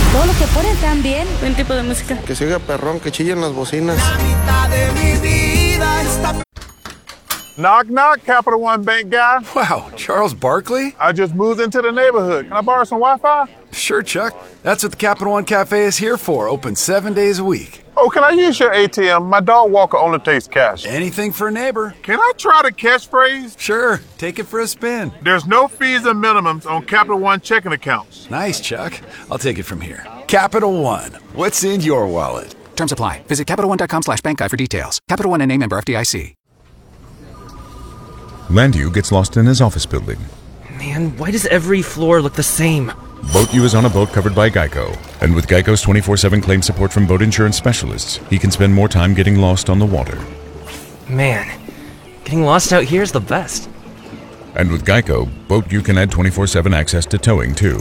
Todo lo que ponen también. Buen tipo de música. Que se oiga perrón, que chillen las bocinas. La mitad de mi vida está... Knock, knock, Capital One Bank guy. Wow, Charles Barkley? I just moved into the neighborhood. Can I borrow some Wi-Fi? Sure, Chuck. That's what the Capital One Cafe is here for, open 7 days a week. Oh, can I use your ATM? My dog walker only takes cash. Anything for a neighbor. Can I try the catchphrase? Sure, take it for a spin. There's no fees and minimums on Capital One checking accounts. Nice, Chuck. I'll take it from here. Capital One. What's in your wallet? Terms apply. Visit CapitalOne.com/bankguide for details. Capital One NA, member FDIC. Landu gets lost in his office building. Man, why does every floor look the same? BoatU is on a boat covered by Geico. And with Geico's 24/7 claim support from boat insurance specialists, he can spend more time getting lost on the water. Man, getting lost out here is the best. And with Geico, BoatU can add 24/7 access to towing, too.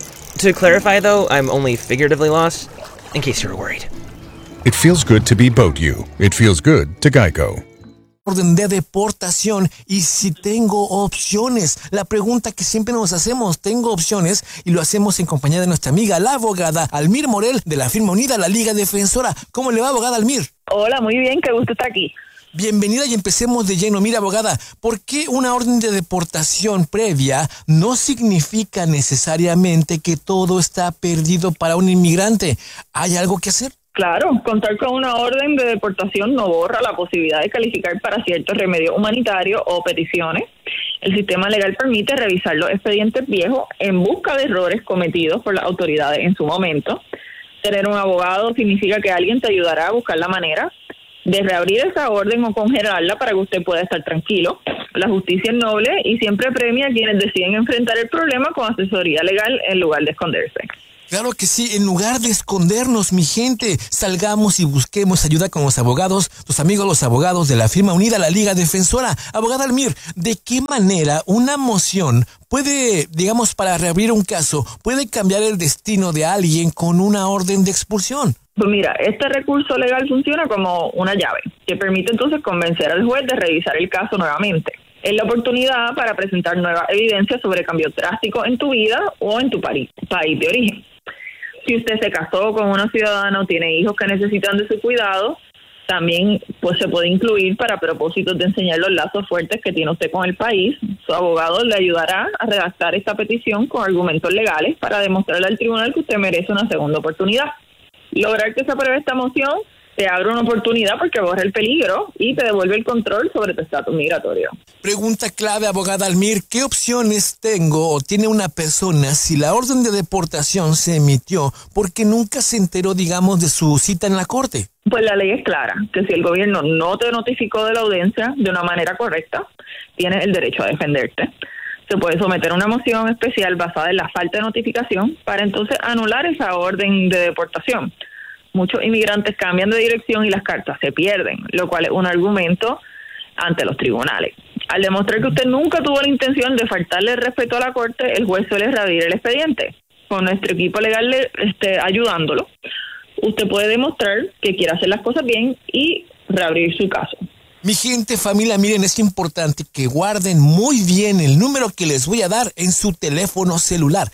To clarify, though, I'm only figuratively lost, in case you were worried. It feels good to be BoatU. It feels good to Geico. Orden de deportación y si tengo opciones. La pregunta que siempre nos hacemos, ¿tengo opciones? Y lo hacemos en compañía de nuestra amiga, la abogada Almir Morel, de la firma unida, la Liga Defensora. ¿Cómo le va, abogada Almir? Hola, muy bien, qué gusto estar aquí. Bienvenida y empecemos de lleno. Mira, abogada, ¿por qué una orden de deportación previa no significa necesariamente que todo está perdido para un inmigrante? ¿Hay algo que hacer? Claro, contar con una orden de deportación no borra la posibilidad de calificar para ciertos remedios humanitarios o peticiones. El sistema legal permite revisar los expedientes viejos en busca de errores cometidos por las autoridades en su momento. Tener un abogado significa que alguien te ayudará a buscar la manera de reabrir esa orden o congelarla para que usted pueda estar tranquilo. La justicia es noble y siempre premia a quienes deciden enfrentar el problema con asesoría legal en lugar de esconderse. Claro que sí, en lugar de escondernos, mi gente, salgamos y busquemos ayuda con los abogados, tus amigos los abogados de la firma unida, la Liga Defensora. Abogada Almir, ¿de qué manera una moción puede, digamos, para reabrir un caso, puede cambiar el destino de alguien con una orden de expulsión? Pues mira, este recurso legal funciona como una llave que permite entonces convencer al juez de revisar el caso nuevamente. Es la oportunidad para presentar nueva evidencia sobre cambios drásticos en tu vida o en tu país de origen. Si usted se casó con una ciudadana o tiene hijos que necesitan de su cuidado, también pues se puede incluir para propósitos de enseñar los lazos fuertes que tiene usted con el país. Su abogado le ayudará a redactar esta petición con argumentos legales para demostrarle al tribunal que usted merece una segunda oportunidad. Lograr que se apruebe esta moción te abre una oportunidad porque borra el peligro y te devuelve el control sobre tu estatus migratorio. Pregunta clave, abogada Almir, ¿qué opciones tengo o tiene una persona si la orden de deportación se emitió porque nunca se enteró, digamos, de su cita en la corte? Pues la ley es clara, que si el gobierno no te notificó de la audiencia de una manera correcta, tienes el derecho a defenderte. Se puede someter una moción especial basada en la falta de notificación para entonces anular esa orden de deportación. Muchos inmigrantes cambian de dirección y las cartas se pierden, lo cual es un argumento ante los tribunales. Al demostrar que usted nunca tuvo la intención de faltarle el respeto a la corte, el juez suele reabrir el expediente. Con nuestro equipo legal ayudándolo, usted puede demostrar que quiere hacer las cosas bien y reabrir su caso. Mi gente, familia, miren, es importante que guarden muy bien el número que les voy a dar en su teléfono celular.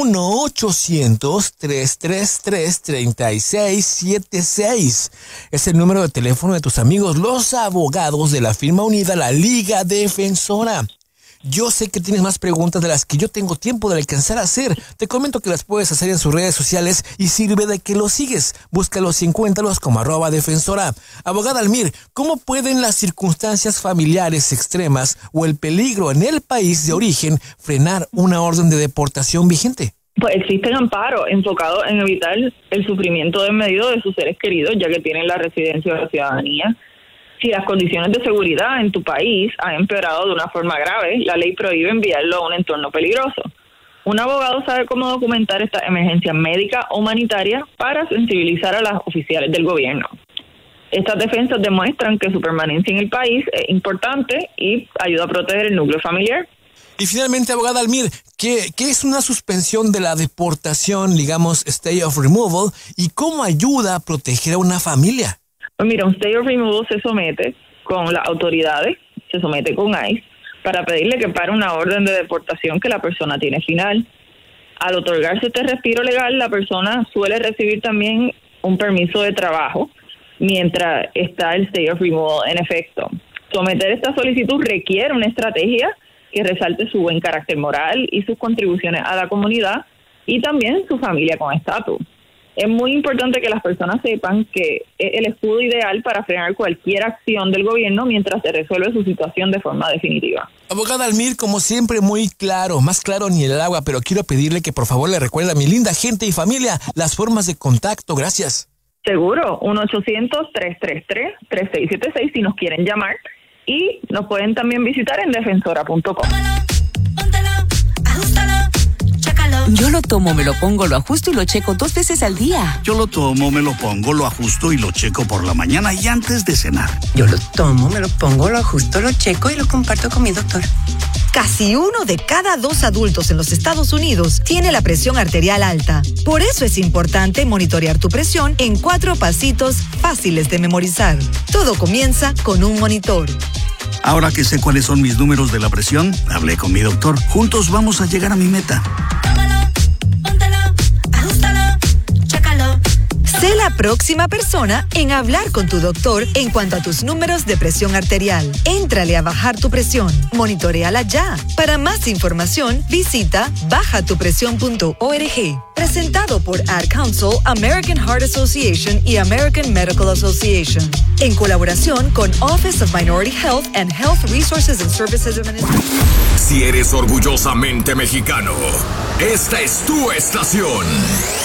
1-800-333-3676. Es el número de teléfono de tus amigos, los abogados de la firma unida, la Liga Defensora. Yo sé que tienes más preguntas de las que yo tengo tiempo de alcanzar a hacer. Te comento que las puedes hacer en sus redes sociales y sirve de que los sigues. Búscalos y encuéntralos como @defensora. Abogada Almir, ¿cómo pueden las circunstancias familiares extremas o el peligro en el país de origen frenar una orden de deportación vigente? Pues existen amparos enfocados en evitar el sufrimiento desmedido de sus seres queridos, ya que tienen la residencia o la ciudadanía. Si las condiciones de seguridad en tu país han empeorado de una forma grave, la ley prohíbe enviarlo a un entorno peligroso. Un abogado sabe cómo documentar estas emergencias médicas o humanitarias para sensibilizar a las oficiales del gobierno. Estas defensas demuestran que su permanencia en el país es importante y ayuda a proteger el núcleo familiar. Y finalmente, abogada Almir, ¿qué es una suspensión de la deportación, digamos, stay of removal, y cómo ayuda a proteger a una familia? Pues mira, un stay of removal se somete con las autoridades, se somete con ICE, para pedirle que pare una orden de deportación que la persona tiene final. Al otorgarse este respiro legal, la persona suele recibir también un permiso de trabajo mientras está el stay of removal en efecto. Someter esta solicitud requiere una estrategia que resalte su buen carácter moral y sus contribuciones a la comunidad y también su familia con estatus. Es muy importante que las personas sepan que es el escudo ideal para frenar cualquier acción del gobierno mientras se resuelve su situación de forma definitiva. Abogada Almir, como siempre, muy claro, más claro ni el agua, pero quiero pedirle que por favor le recuerde a mi linda gente y familia las formas de contacto. Gracias. Seguro, 1-800-333-3676 si nos quieren llamar y nos pueden también visitar en defensora.com. Yo lo tomo, me lo pongo, lo ajusto y lo checo 2 veces al día. Yo lo tomo, me lo pongo, lo ajusto y lo checo por la mañana y antes de cenar. Yo lo tomo, me lo pongo, lo ajusto, lo checo y lo comparto con mi doctor. Casi 1 de cada 2 adultos en los Estados Unidos tiene la presión arterial alta. Por eso es importante monitorear tu presión en 4 pasitos fáciles de memorizar. Todo comienza con un monitor. Ahora que sé cuáles son mis números de la presión, hablé con mi doctor. Juntos vamos a llegar a mi meta. Sé la próxima persona en hablar con tu doctor en cuanto a tus números de presión arterial. Éntrale a bajar tu presión. Monitoréala ya. Para más información, visita bajatupresión.org. Presentado por Ad Council, American Heart Association y American Medical Association. En colaboración con Office of Minority Health and Health Resources and Services Administration. Si eres orgullosamente mexicano, esta es tu estación.